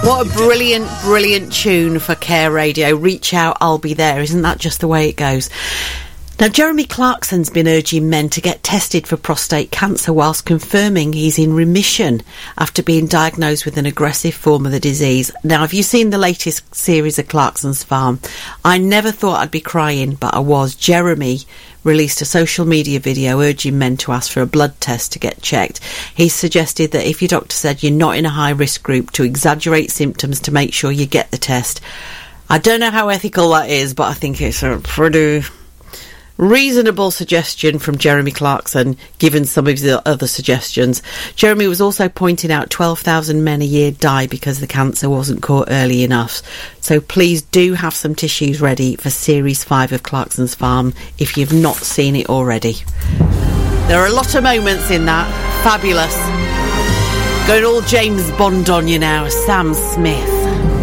What a brilliant, brilliant tune for Care Radio. Reach out, I'll be there. Isn't that just the way it goes? Now, Jeremy Clarkson's been urging men to get tested for prostate cancer whilst confirming he's in remission after being diagnosed with an aggressive form of the disease. Now, have you seen the latest series of Clarkson's Farm? I never thought I'd be crying, but I was. Jeremy released a social media video urging men to ask for a blood test to get checked. He suggested that if your doctor said you're not in a high risk group, to exaggerate symptoms to make sure you get the test. I don't know how ethical that is, but I think it's a pretty reasonable suggestion from Jeremy Clarkson, given some of the other suggestions. Jeremy was also pointing out 12,000 men a year die because the cancer wasn't caught early enough. So please do have some tissues ready for Series 5 of Clarkson's Farm if you've not seen it already. There are a lot of moments in that. Fabulous. Going all James Bond on you now, Sam Smith.